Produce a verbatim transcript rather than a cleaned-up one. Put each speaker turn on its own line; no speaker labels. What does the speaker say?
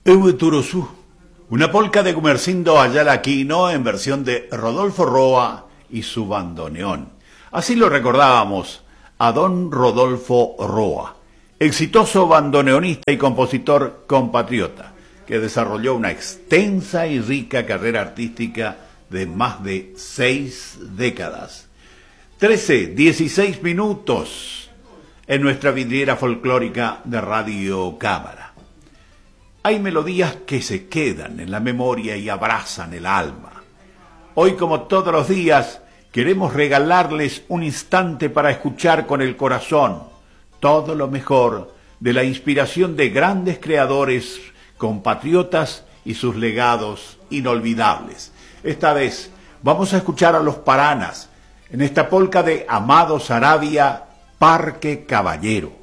Euturosú, una polca de Gumersindo Ayala Aquino en versión de Rodolfo Roa y su bandoneón. Así lo recordábamos a don Rodolfo Roa, exitoso bandoneonista y compositor compatriota, que desarrolló una extensa y rica carrera artística de más de seis décadas. Trece, dieciséis minutos en nuestra vidriera folclórica de Radio Cámara. Hay melodías que se quedan en la memoria y abrazan el alma. Hoy, como todos los días, queremos regalarles un instante para escuchar con el corazón todo lo mejor de la inspiración de grandes creadores compatriotas y sus legados inolvidables. Esta vez vamos a escuchar a los Paranas en esta polca de Amado Saravia, Parque Caballero.